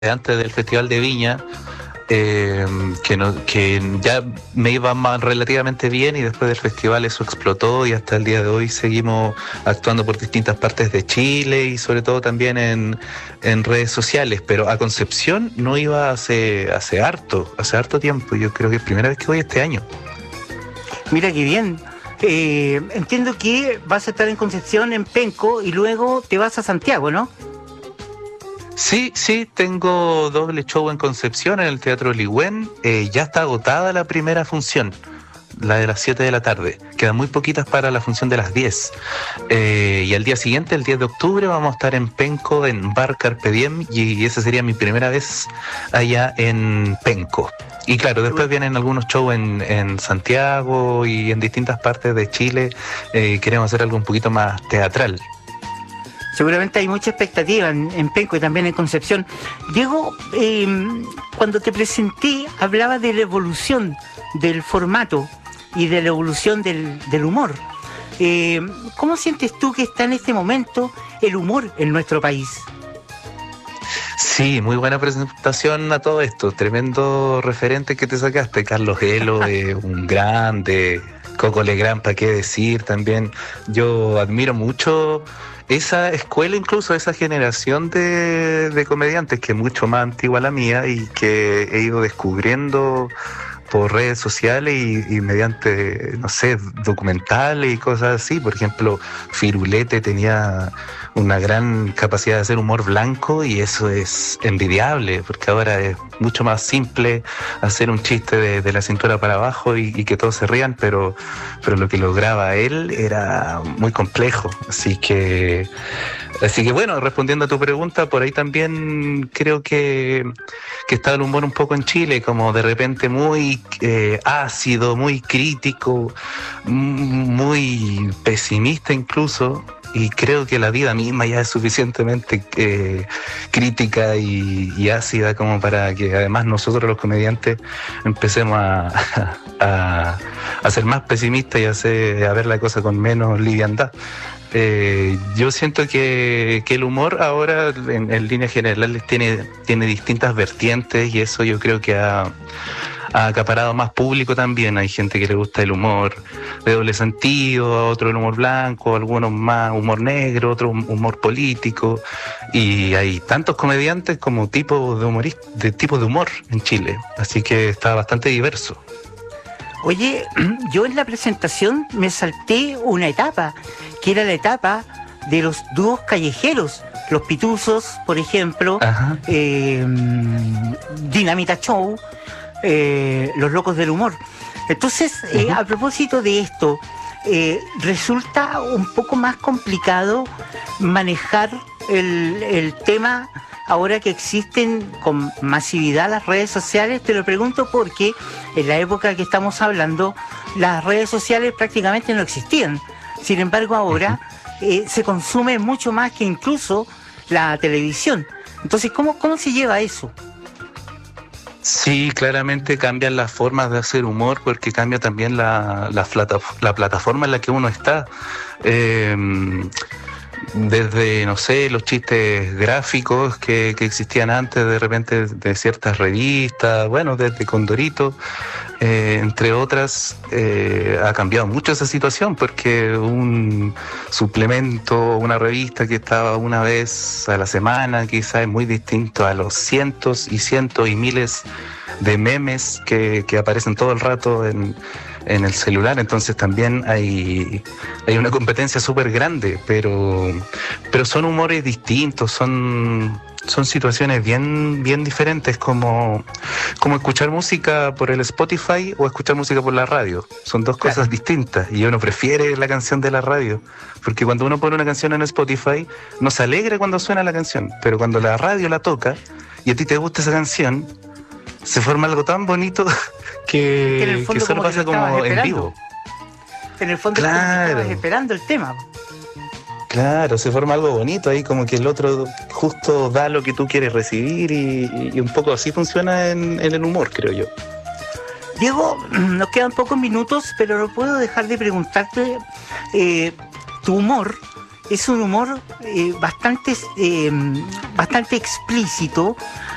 antes del Festival de Viña, que ya me iba más relativamente bien, y después del festival eso explotó y hasta el día de hoy seguimos actuando por distintas partes de Chile y sobre todo también en redes sociales, pero a Concepción no iba hace harto tiempo. Yo creo que es primera vez que voy este año. Mira qué bien. Entiendo que vas a estar en Concepción, en Penco, y luego te vas a Santiago, ¿no? Sí, tengo doble show en Concepción, en el Teatro Ligüen. Ya está agotada la primera función, la de las 7 de la tarde. Quedan muy poquitas para la función de las 10. Y al día siguiente, el 10 de octubre, vamos a estar en Penco, en Bar Carpe Diem, y esa sería mi primera vez allá en Penco. Y claro, después vienen algunos shows en Santiago y en distintas partes de Chile. Queremos hacer algo un poquito más teatral. Seguramente hay mucha expectativa en Penco y también en Concepción. Diego, cuando te presenté, hablaba de la evolución del formato y de la evolución del humor. ¿Cómo sientes tú que está en este momento el humor en nuestro país? Sí, muy buena presentación a todo esto. Tremendo referente que te sacaste. Carlos Elo, un grande. Coco Legrand, ¿para qué decir? También yo admiro mucho esa escuela, incluso esa generación de comediantes que es mucho más antigua a la mía y que he ido descubriendo por redes sociales y mediante, no sé, documentales y cosas así. Por ejemplo, Firulete tenía una gran capacidad de hacer humor blanco y eso es envidiable, porque ahora es mucho más simple hacer un chiste de la cintura para abajo y que todos se rían, pero lo que lograba él era muy complejo. Así que bueno, respondiendo a tu pregunta, por ahí también creo que está el humor un poco en Chile, como de repente muy ácido, muy crítico, muy pesimista incluso. Y creo que la vida misma ya es suficientemente crítica y ácida como para que además nosotros los comediantes empecemos a ser más pesimistas y a ver la cosa con menos liviandad. Yo siento que el humor ahora en líneas generales tiene distintas vertientes y eso yo creo que ha acaparado más público también. Hay gente que le gusta el humor de doble sentido, a otro el humor blanco, algunos más humor negro, otro humor político, y hay tantos comediantes como tipos de humor en Chile, así que está bastante diverso. Oye, yo en la presentación me salté una etapa, que era la etapa de los dúos callejeros, los Pituzos, por ejemplo, Dinamita Show, los Locos del Humor. Entonces, a propósito de esto, resulta un poco más complicado manejar el tema ahora que existen con masividad las redes sociales. Te lo pregunto porque en la época que estamos hablando, las redes sociales prácticamente no existían. Sin embargo, ahora se consume mucho más que incluso la televisión. Entonces, ¿cómo se lleva eso? Sí, claramente cambian las formas de hacer humor porque cambia también la plataforma en la que uno está. Desde, no sé, los chistes gráficos que existían antes de repente de ciertas revistas, bueno, desde Condorito, entre otras, ha cambiado mucho esa situación porque un suplemento, una revista que estaba una vez a la semana quizás es muy distinto a los cientos y miles de memes que aparecen todo el rato en el celular. Entonces también hay una competencia súper grande, pero son humores distintos, son situaciones bien diferentes, como escuchar música por el Spotify o escuchar música por la radio. Son dos cosas distintas y uno prefiere la canción de la radio, porque cuando uno pone una canción en Spotify no se alegra cuando suena la canción, pero cuando la radio la toca y a ti te gusta esa canción, se forma algo tan bonito que solo pasa como en vivo. En el fondo estabas esperando el tema. Claro, se forma algo bonito ahí, como que el otro justo da lo que tú quieres recibir y un poco así funciona en el humor, creo yo. Diego, nos quedan pocos minutos, pero no puedo dejar de preguntarte, tu humor es un humor bastante explícito,